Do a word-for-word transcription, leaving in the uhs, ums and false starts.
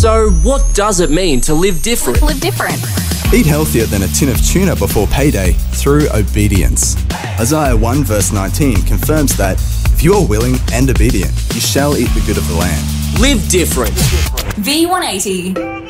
So, what does it mean to live different? Live different. Eat healthier than a tin of tuna before payday through obedience. Isaiah one verse nineteen confirms that if you are willing and obedient, you shall eat the good of the land. Live different. V one eighty.